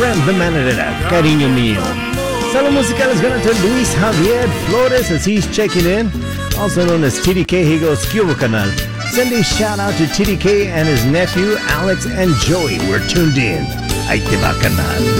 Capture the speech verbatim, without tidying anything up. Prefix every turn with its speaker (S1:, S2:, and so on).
S1: friend the Manadera, Cariño Mío. Solo musical is going to Luis Javier Flores as he's checking in, also known as T D K. He goes, Cubo Canal. Send a shout out to T D K and his nephew Alex and Joey. We're tuned in. Ahí te va, canal.